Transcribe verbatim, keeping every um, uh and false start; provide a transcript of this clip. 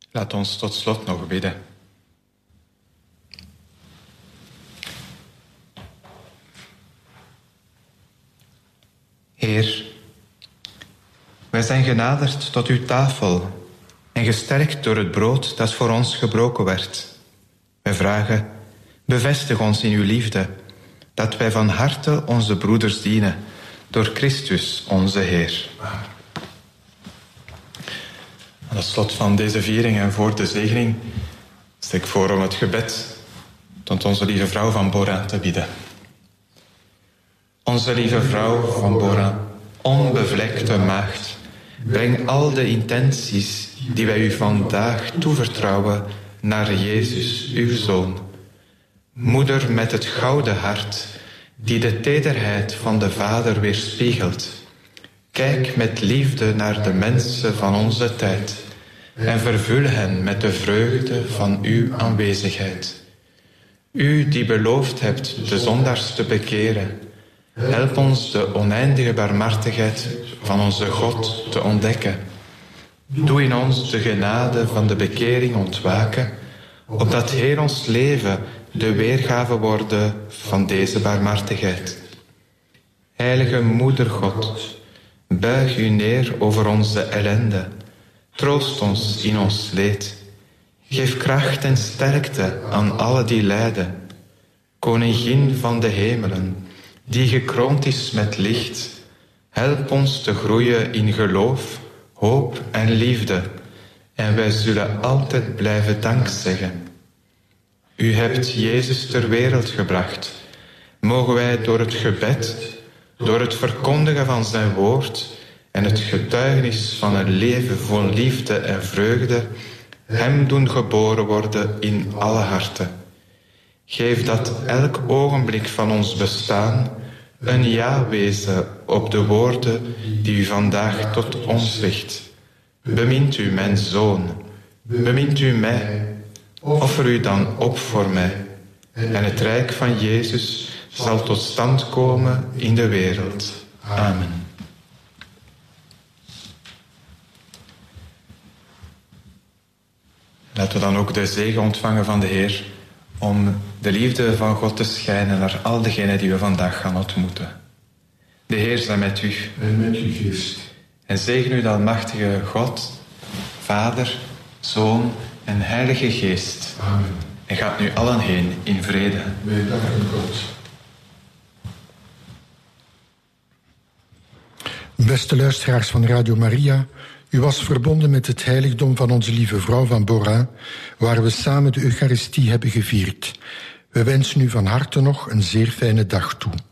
Laat ons tot slot nog bidden. Heer, wij zijn genaderd tot uw tafel en gesterkt door het brood dat voor ons gebroken werd. Wij vragen, bevestig ons in uw liefde, dat wij van harte onze broeders dienen, door Christus onze Heer. Aan het slot van deze viering en voor de zegening stel ik voor om het gebed tot onze lieve vrouw van Bora te bidden. Onze lieve vrouw van Bora, onbevlekte maagd, breng al de intenties die wij u vandaag toevertrouwen naar Jezus, uw Zoon. Moeder met het gouden hart, die de tederheid van de Vader weerspiegelt. Kijk met liefde naar de mensen van onze tijd en vervul hen met de vreugde van uw aanwezigheid. U die beloofd hebt de zondaars te bekeren, help ons de oneindige barmhartigheid van onze God te ontdekken. Doe in ons de genade van de bekering ontwaken, opdat heel ons leven de weergave worden van deze barmhartigheid. Heilige Moeder God, buig u neer over onze ellende. Troost ons in ons leed. Geef kracht en sterkte aan alle die lijden. Koningin van de hemelen, die gekroond is met licht, help ons te groeien in geloof, hoop en liefde, en wij zullen altijd blijven dankzeggen. U hebt Jezus ter wereld gebracht. Mogen wij door het gebed, door het verkondigen van zijn woord en het getuigenis van een leven vol liefde en vreugde, hem doen geboren worden in alle harten. Geef dat elk ogenblik van ons bestaan een ja wezen op de woorden die u vandaag tot ons richt. Bemint u mijn zoon, bemint u mij, offer u dan op voor mij. En het rijk van Jezus zal tot stand komen in de wereld. Amen. Laten we dan ook de zegen ontvangen van de Heer om de liefde van God te schijnen naar al degenen die we vandaag gaan ontmoeten. De Heer zij met u. En met uw geest. En zegen u de almachtige God, Vader, Zoon en Heilige Geest. Amen. En gaat nu allen heen in vrede. Wij danken God. Beste luisteraars van Radio Maria, u was verbonden met het heiligdom van onze lieve vrouw van Bora, waar we samen de Eucharistie hebben gevierd. We wensen u van harte nog een zeer fijne dag toe.